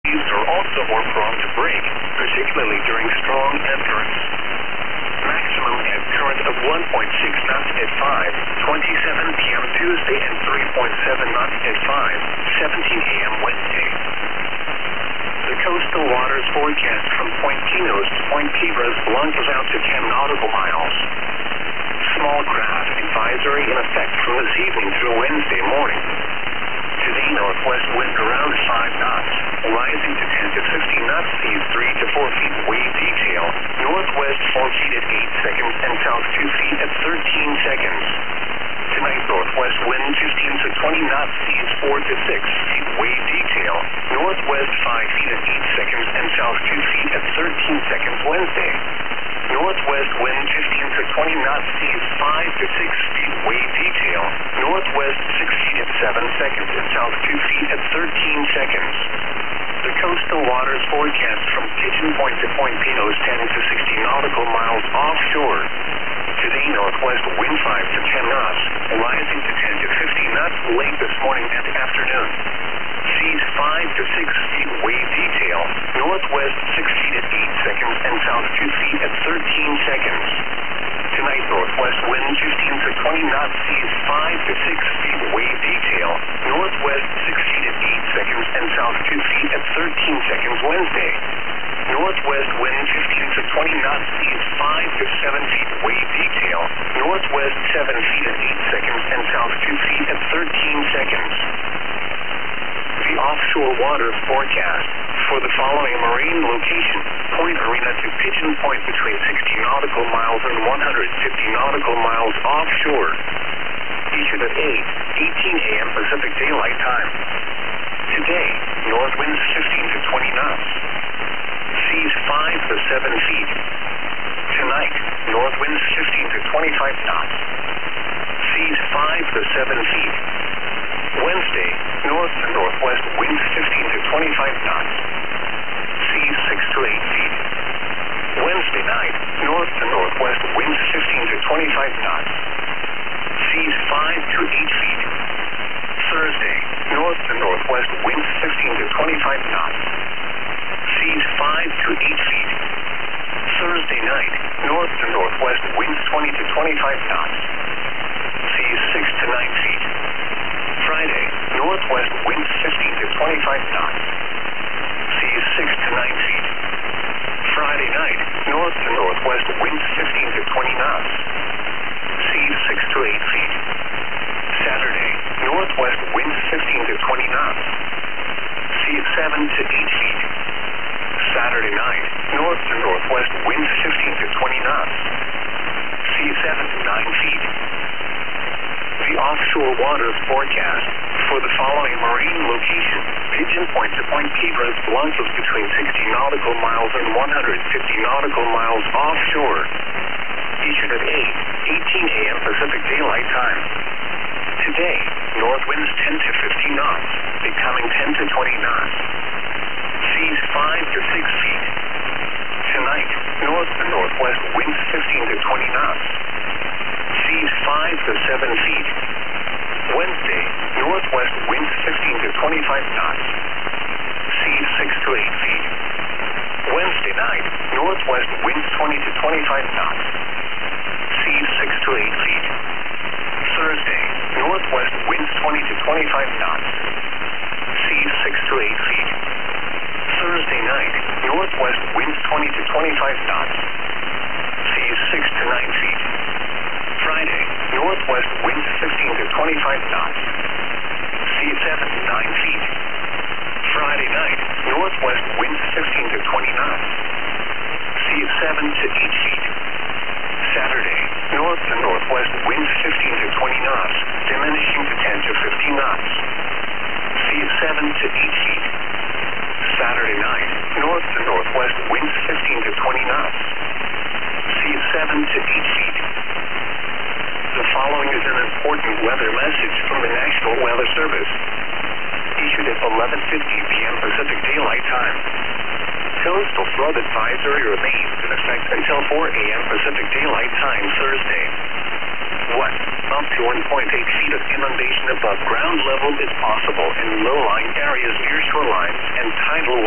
seas are also more prone to break, particularly during strong ebb currents. Maximum ebb current of 1.6 knots at 5:27 p.m. Tuesday and 3.7 knots at 5:17 a.m. Wednesday. The coastal waters forecast from Point Pinos to Point Piedras Blancas out to 10 nautical miles. Small craft advisory in effect from this evening through Wednesday morning. Today, northwest wind around 5 knots, rising to 10 to 15 knots, seas 3 to 4 feet wave detail, northwest 4 feet at 8 seconds and south 2 feet at 13 seconds. Tonight, northwest wind 15 to 20 knots, seas 4 to 6 feet wave detail, northwest 5 feet at 8 seconds and south 2 feet at 13 seconds Wednesday. Northwest wind 15 to 20 knots, seas 5 to 6 feet wave detail, northwest 6 feet at 7 seconds and south 2 feet at 13 seconds. The coastal waters forecast from Pigeon Point to Point Pinos 10 to 60 nautical miles offshore. Today, northwest wind 5 to 10 knots, rising to 10 to 15 knots late this morning and afternoon. Seas 5 to 6 feet wave detail, northwest 6 feet at 8 seconds and south 2 feet at 13 seconds. Tonight, northwest wind 15 to 20 knots, seas 5 to 6 feet wave detail, northwest 6 feet at 8 seconds and south 2 feet at 13 seconds Wednesday. Northwest wind 15 to 20 knots, seas 5 to 7 feet wave detail, northwest 7 feet at 8 seconds and south 2 feet at 13 seconds. The offshore waters forecast for the following marine location: Point Arena to Pigeon Point between 60 nautical miles and 150 nautical miles offshore. Issued at 8:18 a.m. Pacific Daylight Time. Today, north winds 15 to 20 knots. Seas 5 to 7 feet. Tonight, north winds 15 to 25 knots. Seas 5 to 7 feet. Wednesday, north to northwest winds 15 to 25 knots. Seas 6 to 8 feet. Wednesday night, north to northwest winds 15 to 25 knots. Seas 5 to 8 feet. Thursday, north to northwest winds 15 to 25 knots. Seas 5 to 8 feet. Thursday night, north to northwest winds 20 to 25 knots. Seas 6 to 9 feet. Friday, northwest winds 15 to 25 knots. Seas 6 to 9 feet. Friday night, north to northwest winds 15 to 20 knots. Seas 6 to 8 feet. Saturday, northwest winds 15 to 20 knots. Seas 7 to 8 feet. Saturday night, north to northwest winds 15 to 20 knots. Seas 7 to 9 feet. The offshore waters forecast for the following marine location: Pigeon Point to Point Piedras Blancas between 60 nautical miles and 150 nautical miles offshore. Issued at 8:18 a.m. Pacific Daylight Time. Today, north winds 10 to 15 knots, becoming 10 to 20 knots. Seas 5 to 6 feet. Tonight, north to northwest winds 15 to 20 knots. Seas 5 to 7 feet. Wednesday, northwest winds 15 to 25 knots. Seas 6 to 8 feet. Wednesday night, northwest winds 20 to 25 knots. Seas 6 to 8 feet. Thursday, northwest winds 20 to 25 knots. Seas 6 to 8 feet. Thursday night, northwest winds 20 to 25 knots. Seas 6 to 9 feet. Friday, northwest winds 15 to 25 knots. Seas 7 to 9 feet. Friday night, northwest winds 15 to 20 knots. Seas 7 to 8 feet. Saturday, north to northwest winds 15 to 20 knots, diminishing to 10 to 15 knots. Seas 7 to 8 feet. Saturday night, north to northwest winds 15 to 20 knots. Seas 7 to 8 feet. The following is an important weather message from the National Weather Service. Issued at 11:50 p.m. Pacific Daylight Time. Coastal flood advisory remains in effect until 4 a.m. Pacific Daylight Time Thursday. 1. Up to 1.8 feet of inundation above ground level is possible in low-lying areas near shorelines and tidal